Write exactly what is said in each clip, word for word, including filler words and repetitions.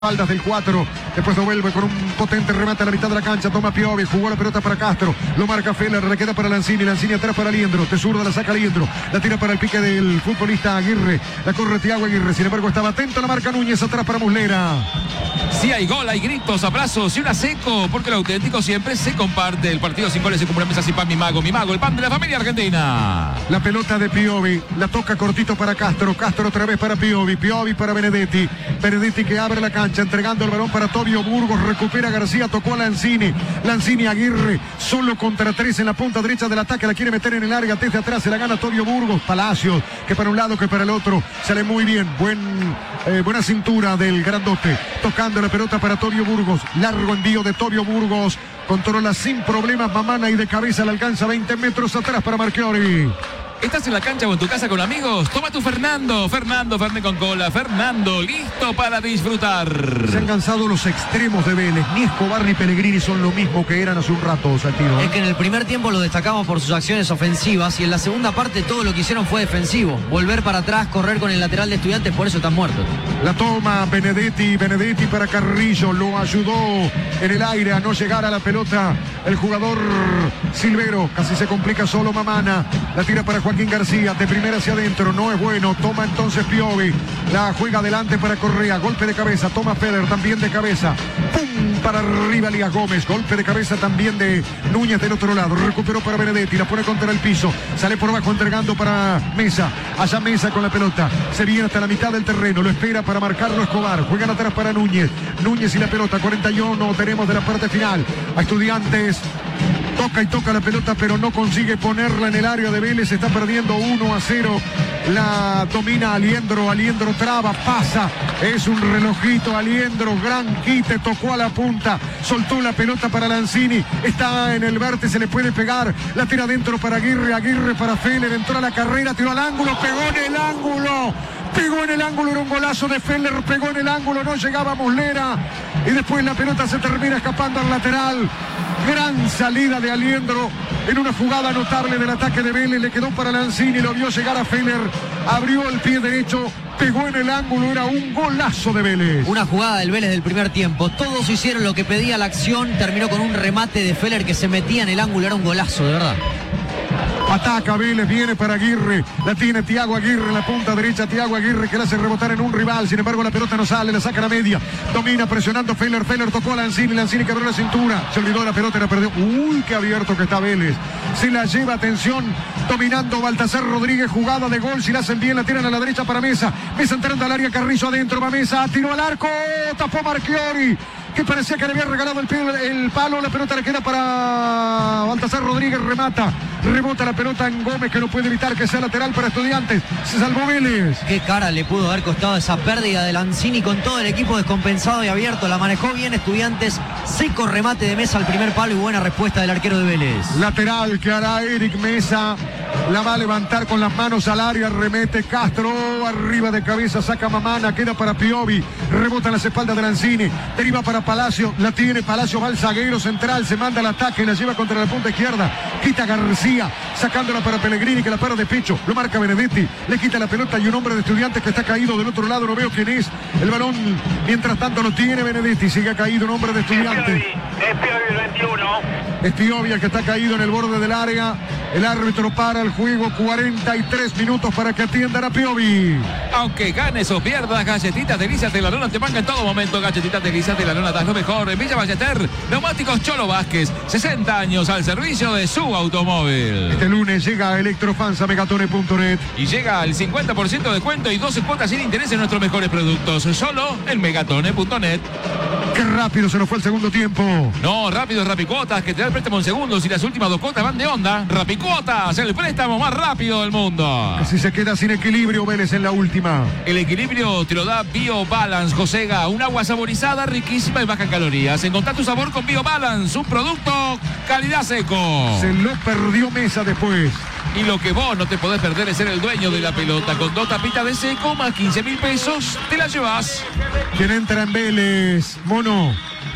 espaldas del cuatro, después devuelve con un potente remate a la mitad de la cancha, toma Piovi, jugó la pelota para Castro, lo marca Feller, le queda para Lanzini, Lanzini atrás para Liendro, te zurda, la saca Liendro, la tira para el pique del futbolista Aguirre, la corre Thiago Aguirre, sin embargo estaba atento, la marca Núñez, atrás para Muslera. Si hay gol, hay gritos, abrazos y una seco, porque lo auténtico siempre se comparte. El partido sin goles se cumple mesa sin pan, mi mago, mi mago, el pan de la familia argentina. La pelota de Piovi, la toca cortito para Castro, Castro otra vez para Piovi, Piovi para Benedetti, Benedetti que abre la cancha, entregando el balón para Tobio Burgos, recupera García, tocó a Lanzini, Lanzini Aguirre, solo contra tres en la punta derecha del ataque, la quiere meter en el área, desde atrás se la gana Tobio Burgos, Palacios, que para un lado, que para el otro, sale muy bien, buen, eh, buena cintura del grandote, tocando la pelota para Tobio Burgos, largo envío de Tobio Burgos, controla sin problemas Mamana y de cabeza le alcanza veinte metros atrás para Marchiori. ¿Estás en la cancha o en tu casa con amigos? Toma tu Fernando, Fernando, Fernet con cola, Fernando, listo para disfrutar. Se han cansado los extremos de Vélez, ni Escobar ni Pellegrini son lo mismo que eran hace un rato, Saltino. Es que en el primer tiempo lo destacamos por sus acciones ofensivas y en la segunda parte todo lo que hicieron fue defensivo. Volver para atrás, correr con el lateral de Estudiantes, por eso están muertos. La toma Benedetti, Benedetti para Carrillo, lo ayudó en el aire a no llegar a la pelota el jugador Silvero, casi se complica solo Mamana, la tira para Joaquín García, de primera hacia adentro, no es bueno, toma entonces Piovi, la juega adelante para Correa, golpe de cabeza, toma Feller, también de cabeza, pum, para arriba Elías Gómez, golpe de cabeza también de Núñez del otro lado, recuperó para Benedetti, la pone contra el piso, sale por abajo entregando para Mesa, allá Mesa con la pelota, se viene hasta la mitad del terreno, lo espera para marcarlo Escobar, juegan atrás para Núñez, Núñez y la pelota, cuarenta y uno tenemos de la parte final, a Estudiantes, toca y toca la pelota, pero no consigue ponerla en el área de Vélez. Está perdiendo uno a cero. La domina Aliendro. Aliendro traba, pasa. Es un relojito. Aliendro, gran quite, tocó a la punta. Soltó la pelota para Lanzini. Está en el vértice, le puede pegar. La tira adentro para Aguirre. Aguirre para Feller. Entró a la carrera, tiró al ángulo, pegó en el ángulo. Pegó en el ángulo, era un golazo de Feller, pegó en el ángulo, no llegaba Muslera. Y después la pelota se termina escapando al lateral. Gran salida de Aliendro en una jugada notable del ataque de Vélez. Le quedó para Lanzini, lo vio llegar a Feller. Abrió el pie derecho, pegó en el ángulo, era un golazo de Vélez. Una jugada del Vélez del primer tiempo. Todos hicieron lo que pedía la acción. Terminó con un remate de Feller que se metía en el ángulo. Era un golazo, de verdad. Ataca Vélez, viene para Aguirre, la tiene Thiago Aguirre en la punta derecha, Thiago Aguirre que la hace rebotar en un rival, sin embargo la pelota no sale, la saca a la media, domina presionando Feller, Feller tocó a Lanzini, Lanzini que abrió la cintura, se olvidó de la pelota y la perdió, uy, qué abierto que está Vélez, se la lleva, atención, dominando Baltasar Rodríguez, jugada de gol, si la hacen bien la tiran a la derecha para Mesa, Mesa entrando al área, Carrillo adentro, va Mesa, tiró al arco, tapó Marchiori, que parecía que le había regalado el, el palo, la pelota le queda para Baltasar Rodríguez, remata, rebota la pelota en Gómez que no puede evitar que sea lateral para Estudiantes, se salvó Vélez. Qué cara le pudo haber costado esa pérdida de Lanzini con todo el equipo descompensado y abierto, la manejó bien Estudiantes, seco remate de Mesa al primer palo y buena respuesta del arquero de Vélez. Lateral que hará Eric Mesa, la va a levantar con las manos al área, remete Castro, arriba de cabeza, saca Mamana, queda para Piovi, rebota en las espaldas de Lanzini, deriva para Palacio, la tiene Palacio, va al zaguero central, se manda el ataque, la lleva contra la punta izquierda, quita García, sacándola para Pellegrini que la para de pecho, lo marca Benedetti, le quita la pelota y un hombre de Estudiantes que está caído del otro lado, no veo quién es, el balón mientras tanto lo tiene Benedetti, sigue caído un hombre de Estudiantes. Es Piovi el veintiuno. Es Piovi el que está caído en el borde del área, el árbitro para el juego, cuarenta y tres minutos para que atiendan a Piovi. Aunque ganes o pierdas, galletitas delicias de la luna te manga en todo momento. Galletitas delicias de la luna das lo mejor. En Villa Ballester, Neumáticos Cholo Vázquez, sesenta años al servicio de su automóvil. Este lunes llega a Electrofans a megatone punto net. Y llega al cincuenta por ciento de descuento y doce cuotas sin interés en nuestros mejores productos. Solo en megatone punto net. Qué rápido se nos fue el segundo tiempo. No, rápido es Rapicuotas, que te da el préstamo en segundos y las últimas dos cuotas van de onda. Rapicuotas, el préstamo más rápido del mundo. Casi se queda sin equilibrio Vélez en la última. El equilibrio te lo da BioBalance, Josega, un agua saborizada, riquísima y baja en calorías. Encontrá tu sabor con BioBalance, un producto calidad seco. Se lo perdió Mesa después. Y lo que vos no te podés perder es ser el dueño de la pelota. Con dos tapitas de seco más quince mil pesos, te la llevas. ¿Quién entra en Vélez? Mono.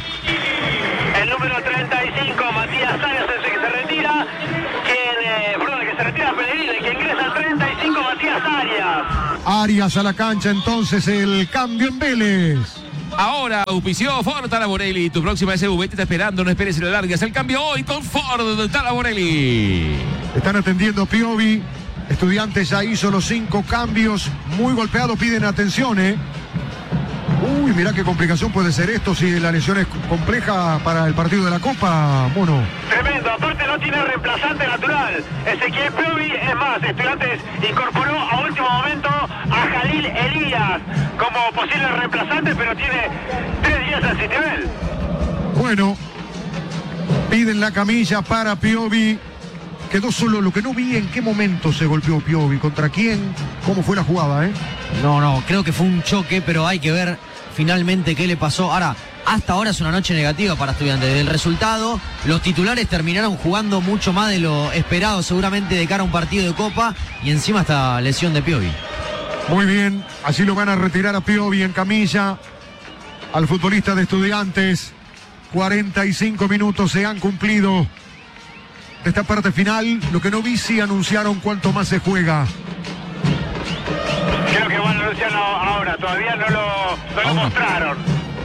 El número treinta y cinco, Matías Arias, es el que se retira. Quien, eh, perdón, el que se retira Pellegrini, que ingresa al treinta y cinco, Matías Arias. Arias a la cancha, entonces el cambio en Vélez. Ahora auspició Ford Talaborelli. Tu próxima S U V te está esperando. No esperes y lo largas. El cambio hoy con Ford Talaborelli. Están atendiendo a Piovi. Estudiantes ya hizo los cinco cambios. Muy golpeado, piden atención, ¿eh? Uy, mirá qué complicación puede ser esto si la lesión es compleja para el partido de la Copa, Mono. Tremendo, aparte no tiene reemplazante natural. Ezequiel Piovi, es más, Estudiantes incorporó a último momento a Jalil Elías como posible reemplazante, pero tiene tres días al Citibel. Bueno, piden la camilla para Piovi. Quedó solo, lo que no vi en qué momento se golpeó Piovi, contra quién, cómo fue la jugada, ¿eh? No, no, creo que fue un choque, pero hay que ver finalmente qué le pasó. Ahora, hasta ahora es una noche negativa para Estudiantes. Del resultado, los titulares terminaron jugando mucho más de lo esperado, seguramente de cara a un partido de Copa, y encima esta lesión de Piovi. Muy bien, así lo van a retirar a Piovi en camilla, al futbolista de Estudiantes. cuarenta y cinco minutos se han cumplido de esta parte final. Lo que no vi, sí anunciaron cuánto más se juega. Creo que van a anunciarlo ahora, todavía no lo, no lo mostraron.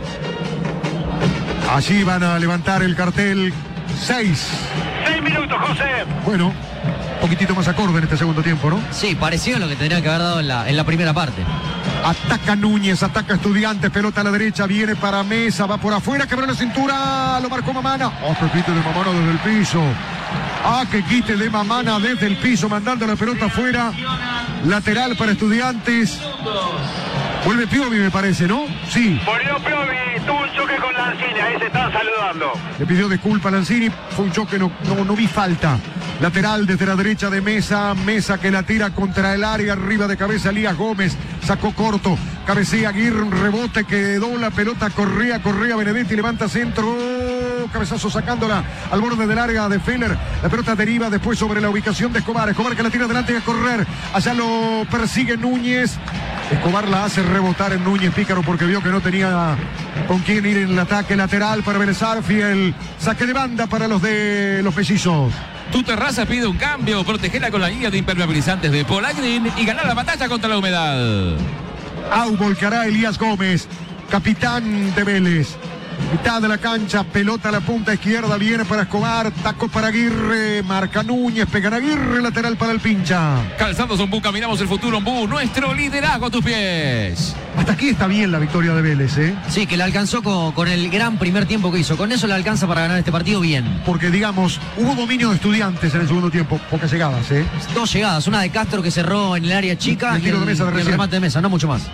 Allí van a levantar el cartel. Seis. Seis minutos, José. Bueno, un poquitito más acorde en este segundo tiempo, ¿no? Sí, pareció lo que tendría que haber dado en la, en la primera parte. Ataca Núñez, ataca Estudiantes, pelota a la derecha, viene para Mesa, va por afuera, quebró la cintura, lo marcó Mamana. Otro quite de Mamana desde el piso. Ah, que quite de Mamana desde el piso, mandando la pelota afuera. Lateral para Estudiantes. Vuelve Piovi, me parece, ¿no? Sí. Volvió Piovi, tuvo un choque con Lanzini, ahí se están saludando. Le pidió disculpa a Lanzini, fue un choque, no, no, no vi falta. Lateral desde la derecha de Mesa, Mesa que la tira contra el área, arriba de cabeza Elías Gómez, sacó corto, cabecea Aguirre, un rebote, quedó la pelota, corría, corría Benedetti, levanta centro, cabezazo sacándola al borde del área de Feller, la pelota deriva después sobre la ubicación de Escobar, Escobar que la tira adelante y a correr, allá lo persigue Núñez, Escobar la hace rebotar en Núñez, pícaro porque vio que no tenía con quién ir en el ataque lateral para Vélez Arfiel, saque de banda para los de los mellizos. Tu terraza pide un cambio, protegela con la línea de impermeabilizantes de Polagrin y ganar la batalla contra la humedad. Au volcará Elías Gómez, capitán de Vélez. Mitad de la cancha, pelota a la punta izquierda, viene para Escobar, taco para Aguirre, marca Núñez, pegan Aguirre, lateral para el pincha. Calzados Ombú, caminamos el futuro Ombú, nuestro liderazgo a tus pies. Hasta aquí está bien la victoria de Vélez, ¿eh? Sí, que le alcanzó con, con el gran primer tiempo que hizo. Con eso le alcanza para ganar este partido bien. Porque, digamos, hubo dominio de Estudiantes en el segundo tiempo, pocas llegadas, ¿eh? Dos llegadas, una de Castro que cerró en el área chica el y el, de mesa de y el remate de Mesa, no mucho más.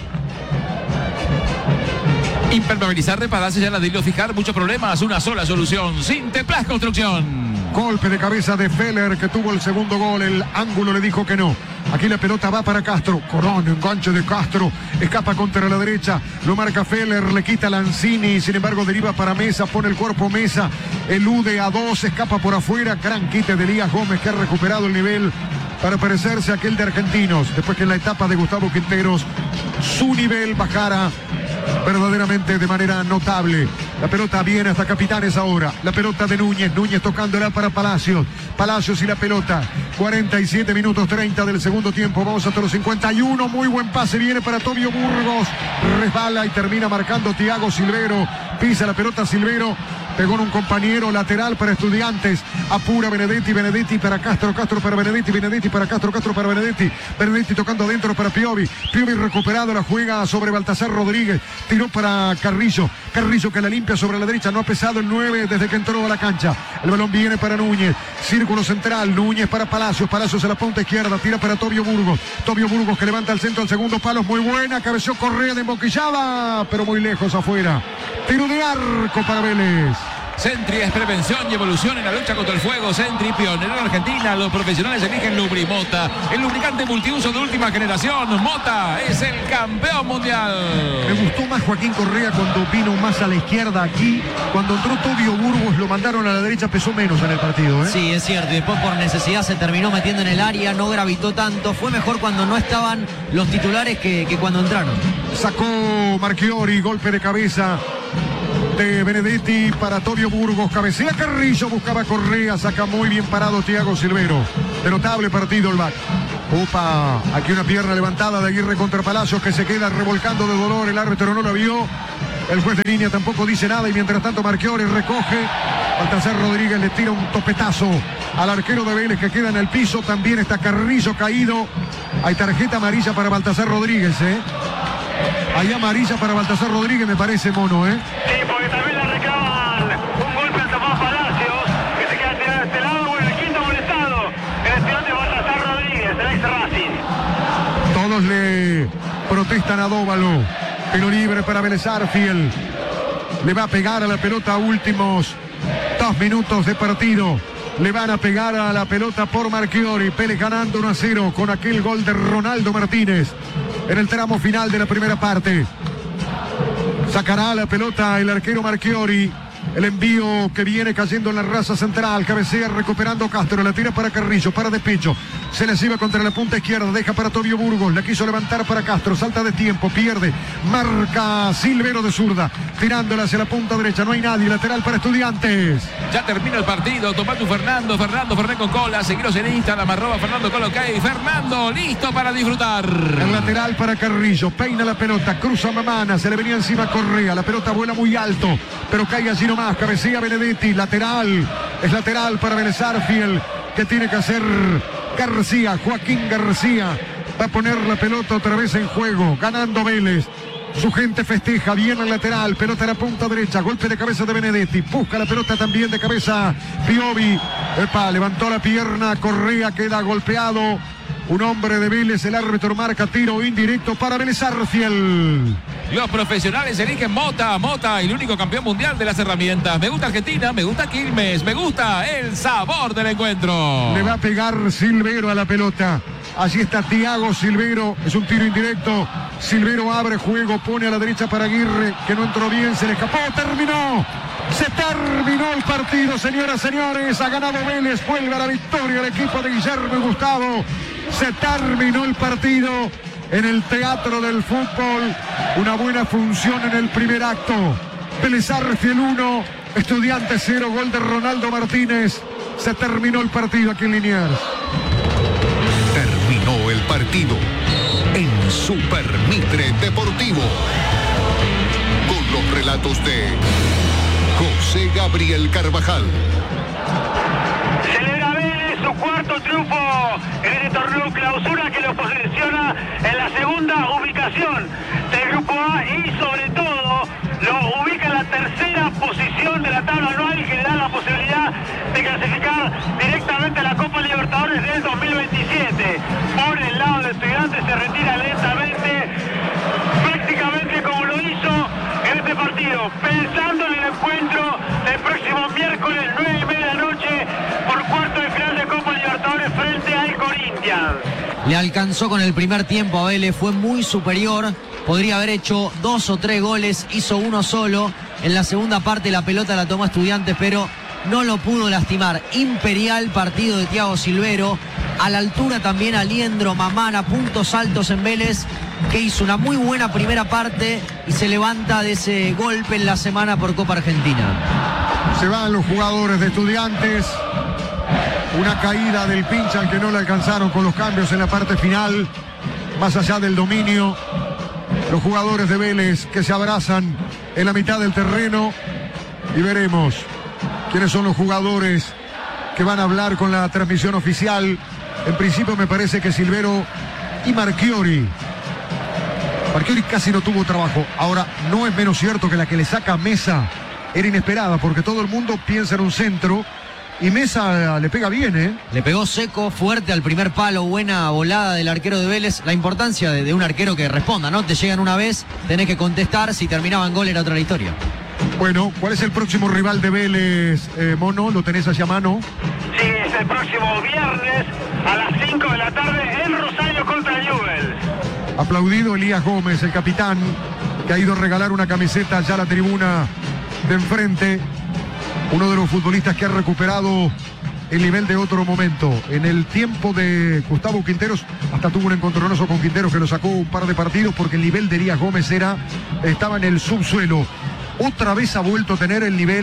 Impermeabilizar, reparar, sellar, adhirir, fijar, muchos problemas, una sola solución. Sinteplas Construcción. Golpe de cabeza de Feller que tuvo el segundo gol, el ángulo le dijo que no. Aquí la pelota va para Castro, Corón, enganche de Castro, escapa contra la derecha, lo marca Feller, le quita Lanzini, sin embargo deriva para Mesa, pone el cuerpo Mesa, elude a dos, escapa por afuera, gran quite de Elías Gómez que ha recuperado el nivel para parecerse a aquel de Argentinos, después que en la etapa de Gustavo Quinteros su nivel bajara verdaderamente de manera notable. La pelota viene hasta Capitanes ahora. La pelota de Núñez. Núñez tocándola para Palacios. Palacios y la pelota. cuarenta y siete minutos treinta del segundo tiempo. Vamos hasta los cincuenta y uno. Muy buen pase. Viene para Tobio Burgos. Resbala y termina marcando Thiago Silvero. Pisa la pelota Silvero. Pegó en un compañero lateral para Estudiantes. Apura Benedetti, Benedetti para Castro, Castro para Benedetti, Benedetti para Castro, Castro para Benedetti. Benedetti tocando adentro para Piovi. Piovi recuperado, la juega sobre Baltasar Rodríguez. Tiró para Carrillo. Carrillo que la limpia sobre la derecha. No ha pesado el nueve desde que entró a la cancha. El balón viene para Núñez. Círculo central. Núñez para Palacios. Palacios a la punta izquierda. Tira para Tobio Burgos. Tobio Burgos que levanta el centro al segundo palo. Muy buena. Cabeció Correa de emboquillada, pero muy lejos afuera. Tiro de arco para Vélez. Sentry es prevención y evolución en la lucha contra el fuego. Sentry, pionero en Argentina. Los profesionales eligen Lubrimota, el lubricante multiuso de última generación. Mota es el campeón mundial. Me gustó más Joaquín Correa cuando vino más a la izquierda aquí. Cuando entró Tobio Burgos lo mandaron a la derecha, pesó menos en el partido, ¿eh? Sí, es cierto. Y después por necesidad se terminó metiendo en el área, no gravitó tanto. Fue mejor cuando no estaban los titulares que, que cuando entraron. Sacó Marchiori, golpe de cabeza de Benedetti para Tobio Burgos, cabecea Carrillo, buscaba Correa, saca muy bien parado Thiago Silvero. De notable partido el back. Opa, aquí una pierna levantada de Aguirre contra Palacios que se queda revolcando de dolor, el árbitro no lo vio, El juez de línea tampoco dice nada y mientras tanto Marchiori recoge. Baltasar Rodríguez le tira un topetazo al arquero de Vélez que queda en el piso. También está Carrillo caído. Hay tarjeta amarilla para Baltasar Rodríguez, ¿eh? Hay amarilla para Baltasar Rodríguez, me parece, Mono, ¿eh? Sí, porque también le reclaman un golpe al Tomás Palacios, que se queda tirado de este lado. Bueno, el quinto molestado, el estudiante Baltasar Rodríguez, el ex Racing. Todos le protestan a Dóvalo. Pero libre para Vélez Arfield. Le va a pegar a la pelota a últimos dos minutos de partido. Le van a pegar a la pelota por Marchiori. Vélez ganando uno a cero con aquel gol de Ronaldo Martínez en el tramo final de la primera parte. Sacará la pelota el arquero Marchiori. El envío que viene cayendo en la raza central. Cabecea recuperando Castro. La tira para Carrillo. Para de pecho. Se le sirve contra la punta izquierda. Deja para Tobio Burgos. La quiso levantar para Castro. Salta de tiempo. Pierde. Marca Silvero de zurda. Tirándola hacia la punta derecha. No hay nadie. Lateral para Estudiantes. Ya termina el partido. Tomatu Fernando. Fernando Fernández con cola. Seguiros en Instagram. Arroba Fernando Colocay. Fernando listo para disfrutar. El lateral para Carrillo. Peina la pelota. Cruza Mamana. Se le venía encima Correa. La pelota vuela muy alto. Pero cae allí nomás. Cabecilla Benedetti, lateral, es lateral para Vélez Arfield, que tiene que hacer García, Joaquín García, va a poner la pelota otra vez en juego, ganando Vélez, su gente festeja, bien al lateral, pelota a la punta derecha, golpe de cabeza de Benedetti, busca la pelota también de cabeza Piovi, epa, levantó la pierna, Correa queda golpeado, un hombre de Vélez, el árbitro marca tiro indirecto para Vélez Arfield. Los profesionales eligen Mota, Mota, el único campeón mundial de las herramientas. Me gusta Argentina, me gusta Quilmes, me gusta el sabor del encuentro. Le va a pegar Silvero a la pelota. Allí está Thiago Silvero, es un tiro indirecto. Silvero abre juego, pone a la derecha para Aguirre, que no entró bien, se le escapó, terminó. Se terminó el partido, señoras y señores. Ha ganado Vélez, vuelve a la victoria el equipo de Guillermo y Gustavo. Se terminó el partido en el Teatro del Fútbol. Una buena función en el primer acto. Vélez Arfield uno, Estudiantes cero, gol de Ronaldo Martínez. Se terminó el partido aquí en Liniers. Terminó el partido en Super Mitre Deportivo. Con los relatos de José Gabriel Carvajal. Celebra Vélez su cuarto triunfo en este torneo clausura que lo posiciona en la segunda ubicación del Grupo A y sobre todo lo ubica en la tercera posición de la tabla anual y que le da la posibilidad de clasificar directamente a la Copa Libertadores del dos mil veintisiete. Por el lado de Estudiantes se retira lentamente, prácticamente como lo hizo en este partido, pensando en el encuentro del próximo miércoles nueve y media de la noche por cuarto de final de Copa Libertadores frente al Corinthians. Le alcanzó con el primer tiempo a Vélez, fue muy superior, podría haber hecho dos o tres goles, hizo uno solo. En la segunda parte la pelota la tomó Estudiantes, pero no lo pudo lastimar. Imperial partido de Thiago Silvero, a la altura también Aliendro, Mamana, puntos altos en Vélez, que hizo una muy buena primera parte y se levanta de ese golpe en la semana por Copa Argentina. Se van los jugadores de Estudiantes. Una caída del pincha al que no le alcanzaron con los cambios en la parte final. Más allá del dominio, los jugadores de Vélez que se abrazan en la mitad del terreno. Y veremos quiénes son los jugadores que van a hablar con la transmisión oficial. En principio me parece que Silvero y Marchiori. Marchiori casi no tuvo trabajo. Ahora, no es menos cierto que la que le saca Mesa era inesperada, porque todo el mundo piensa en un centro y Mesa le pega bien, ¿eh? Le pegó seco, fuerte al primer palo, buena volada del arquero de Vélez. La importancia de, de un arquero que responda, ¿no? Te llegan una vez, tenés que contestar, si terminaba en gol era otra la historia. Bueno, ¿cuál es el próximo rival de Vélez, eh, Mono? ¿Lo tenés allá a mano? Sí, es el próximo viernes a las cinco de la tarde en Rosario contra el Newell's. Aplaudido Elías Gómez, el capitán, que ha ido a regalar una camiseta allá a la tribuna de enfrente. Uno de los futbolistas que ha recuperado el nivel de otro momento. En el tiempo de Gustavo Quinteros, hasta tuvo un encontronazo con Quinteros que lo sacó un par de partidos porque el nivel de Elías Gómez era, estaba en el subsuelo. Otra vez ha vuelto a tener el nivel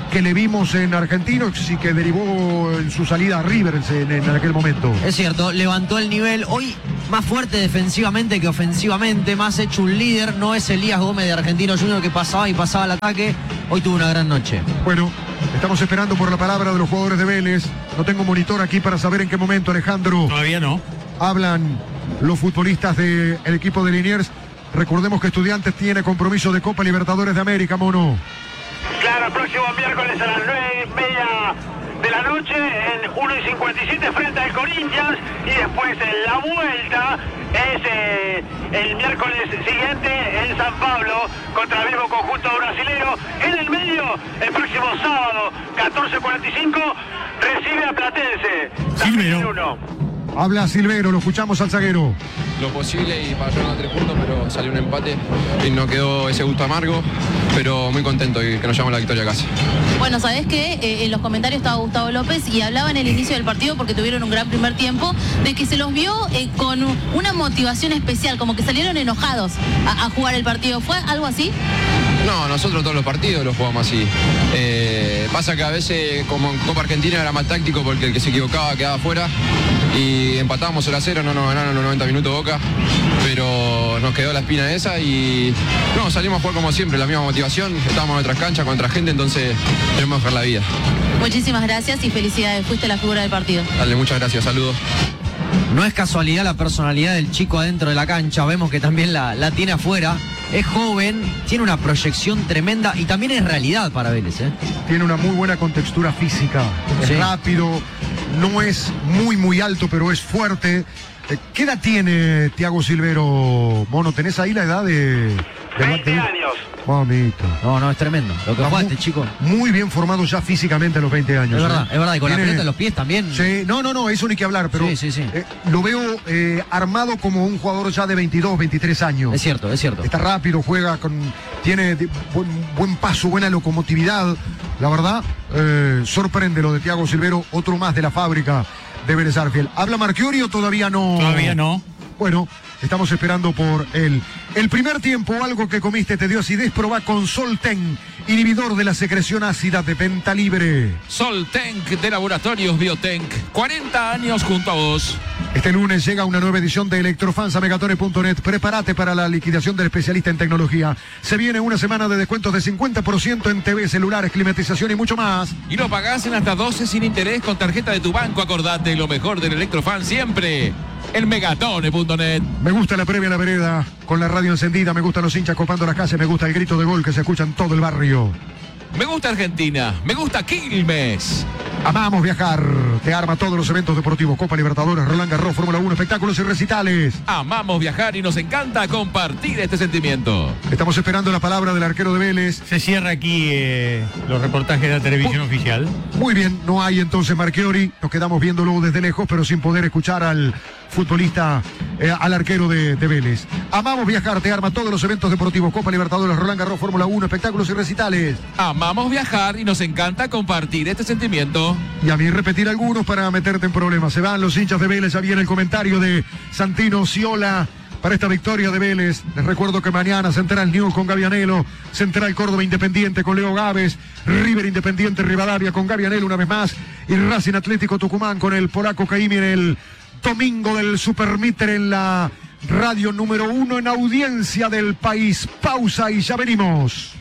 que le vimos en Argentinos y que derivó en su salida a River en, en, en aquel momento. Es cierto, levantó el nivel. Hoy más fuerte defensivamente que ofensivamente, más hecho un líder. No es Elías Gómez de Argentinos Juniors que pasaba y pasaba al ataque. Hoy tuvo una gran noche. Bueno, estamos esperando por la palabra de los jugadores de Vélez. No tengo monitor aquí para saber en qué momento, Alejandro. Todavía no. Hablan los futbolistas del equipo de Liniers. Recordemos que Estudiantes tiene compromiso de Copa Libertadores de América, Mono. Claro, el próximo miércoles a las nueve y media de la noche en uno y cincuenta y siete frente al Corinthians, y después en la vuelta es eh, el miércoles siguiente en San Pablo contra el mismo conjunto brasilero. En el medio, el próximo sábado catorce cuarenta y cinco recibe a Platense. Silvero. Habla Silvero, lo escuchamos al zaguero. Lo posible y para llegar a tres puntos, pero salió un empate y no quedó ese gusto amargo, pero muy contento y que nos llevamos la victoria a casa. Bueno, sabés que eh, en los comentarios estaba Gustavo López y hablaba en el inicio del partido, porque tuvieron un gran primer tiempo, de que se los vio eh, con una motivación especial, como que salieron enojados a, a jugar el partido. ¿Fue algo así? No, nosotros todos los partidos los jugamos así. Eh, pasa que a veces, como en Copa Argentina, era más táctico porque el que se equivocaba quedaba afuera y empatábamos cero a cero, no nos ganaron los noventa minutos Boca, pero nos quedó la espina esa y no, salimos a jugar como siempre, la misma motivación, estábamos en otras canchas con otra gente, entonces tenemos que dejar la vida. Muchísimas gracias y felicidades, fuiste la figura del partido. Dale, muchas gracias, saludos. No es casualidad la personalidad del chico adentro de la cancha, vemos que también la, la tiene afuera. Es joven, tiene una proyección tremenda y también es realidad para Vélez, ¿eh? Tiene una muy buena contextura física, Sí. es rápido, no es muy muy alto, pero es fuerte. Eh, ¿Qué edad tiene Thiago Silvero, Mono? ¿Tenés ahí la edad de...? de veinte años. Mamita. No, no, es tremendo. Lo que Está juega muy, este chico. muy bien formado ya físicamente a los veinte años. Es verdad, ¿eh? es verdad. Y con Tiene- la pelota en los pies también. Sí, no, no, no, eso ni que hablar, pero Sí, sí, sí. eh, lo veo eh, armado como un jugador ya de veintidós, veintitrés años. Es cierto, es cierto. Está rápido, juega con, tiene de- buen, buen paso, buena locomotividad. La verdad, eh, sorprende lo de Thiago Silvero, otro más de la fábrica de Vélez Sarsfield. ¿Habla Marchiori o todavía no? Todavía no. Bueno, estamos esperando por él. El primer tiempo, algo que comiste te dio acidez, probá con Solten, inhibidor de la secreción ácida de venta libre. Soltenc de Laboratorios Biotenc. cuarenta años junto a vos. Este lunes llega una nueva edición de Electrofans a megatone punto net. Prepárate para la liquidación del especialista en tecnología. Se viene una semana de descuentos de cincuenta por ciento en T V, celulares, climatización y mucho más. Y lo pagás en hasta doce sin interés con tarjeta de tu banco. Acordate, lo mejor del Electrofan siempre. En megatone punto net. Me gusta la previa a la vereda, con la radio encendida, me gustan los hinchas copando las calles, me gusta el grito de gol que se escucha en todo el barrio. Me gusta Argentina. Me gusta Quilmes. Amamos viajar, te arma todos los eventos deportivos, Copa Libertadores, Roland Garros, Fórmula uno, espectáculos y recitales. Amamos viajar y nos encanta compartir este sentimiento. Estamos esperando la palabra del arquero de Vélez. Se cierra aquí eh, los reportajes de la televisión oficial. Muy bien, no hay entonces Marchiori, nos quedamos viéndolo desde lejos, pero sin poder escuchar al futbolista, eh, al arquero de, de Vélez. Amamos viajar, te arma todos los eventos deportivos, Copa Libertadores, Roland Garros, Fórmula uno, espectáculos y recitales. Amamos viajar y nos encanta compartir este sentimiento. Y a mí repetir algunos para meterte en problemas. Se van los hinchas de Vélez, ya viene el comentario de Santino Ciola para esta victoria de Vélez. Les recuerdo que mañana Central News con Gavianelo, Central Córdoba Independiente con Leo Gávez, River Independiente Rivadavia con Gavianelo una vez más y Racing Atlético Tucumán con el polaco Caimi en el domingo del Supermitre en la radio número uno en audiencia del país. Pausa y ya venimos.